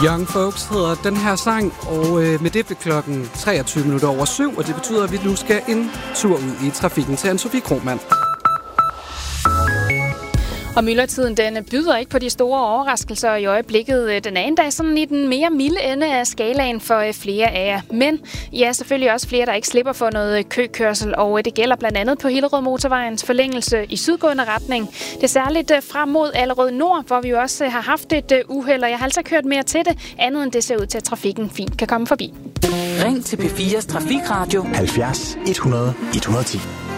Young Folks hedder den her sang, og med det blev klokken 7:23, og det betyder, at vi nu skal en tur ud i trafikken til Anne-Sophie Krohmann. Og myldretiden, den byder ikke på de store overraskelser i øjeblikket. Den er endda sådan i den mere milde ende af skalaen for flere af jer. Men I er selvfølgelig også flere, der ikke slipper for noget køkørsel, og det gælder blandt andet på Hillerød Motorvejens forlængelse i sydgående retning. Det er særligt frem mod Allerød Nord, hvor vi jo også har haft et uheld, og jeg har altså kørt mere til det, andet end det ser ud til, at trafikken fint kan komme forbi. Ring til P4's Trafikradio 70 100 110.